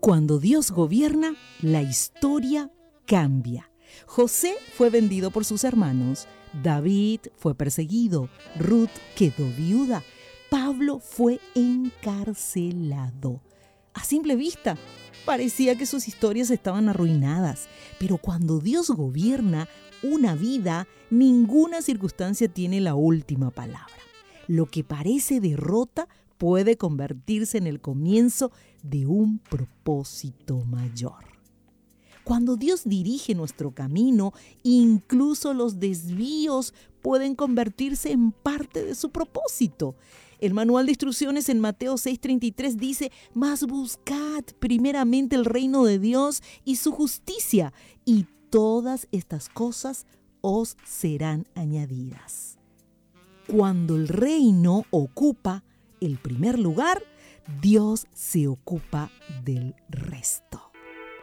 Cuando Dios gobierna, la historia cambia. José fue vendido por sus hermanos, David fue perseguido, Ruth quedó viuda, Pablo fue encarcelado. A simple vista, parecía que sus historias estaban arruinadas, pero cuando Dios gobierna una vida, ninguna circunstancia tiene la última palabra. Lo que parece derrota puede convertirse en el comienzo de un propósito mayor. Cuando Dios dirige nuestro camino, incluso los desvíos pueden convertirse en parte de su propósito. El manual de instrucciones en Mateo 6:33 dice: «Mas buscad primeramente el reino de Dios y su justicia, y todas estas cosas os serán añadidas». Cuando el reino ocupa el primer lugar, Dios se ocupa del resto.